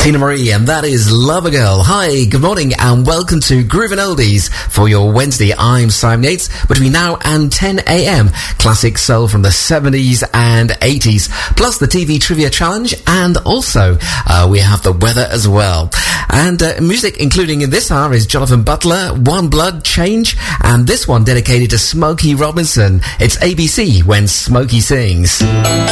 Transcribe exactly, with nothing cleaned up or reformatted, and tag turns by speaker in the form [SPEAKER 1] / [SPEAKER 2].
[SPEAKER 1] Tina Marie, and that is Lover Girl. Hi, good morning, and welcome to Groovin' Oldies for your Wednesday. I'm Simon Yates. Between now and ten a.m, classic soul from the seventies and eighties, plus the T V Trivia Challenge, and also uh, we have the weather as well. And uh, music including in this hour is Jonathan Butler, One Blood, Change, and this one dedicated to Smokey Robinson. It's A B C When Smokey Sings.